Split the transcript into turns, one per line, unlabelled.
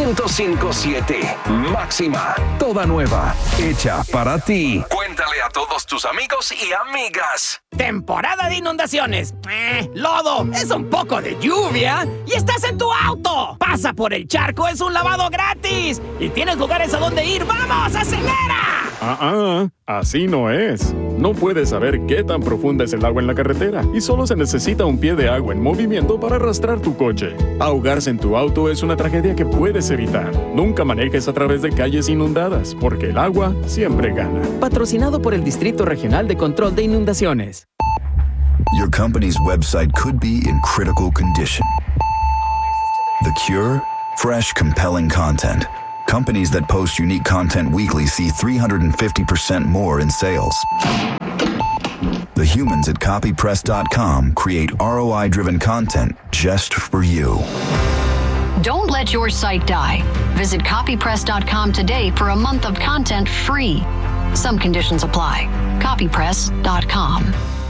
105.7. Máxima, toda nueva, hecha para ti. Cuéntale a todos tus amigos y amigas.
Temporada de inundaciones. Lodo, es un poco de lluvia y estás en tu auto. Pasa por el charco, es un lavado gratis. Y tienes lugares a donde ir. ¡Vamos, acelera!
Así no es. No puedes saber qué tan profunda es el agua en la carretera y solo se necesita un pie de agua en movimiento para arrastrar tu coche. Ahogarse en tu auto es una tragedia que puedes evitar. Nunca manejes a través de calles inundadas, porque el agua siempre gana.
Patrocinado por el Distrito Regional de Control de Inundaciones.
Your company's website could be in critical condition. The cure? Fresh, compelling content. Companies that post unique content weekly see 350% more in sales. The humans at copypress.com create ROI-driven content just for you.
Don't let your site die. Visit copypress.com today for a month of content free. Some conditions apply. Copypress.com.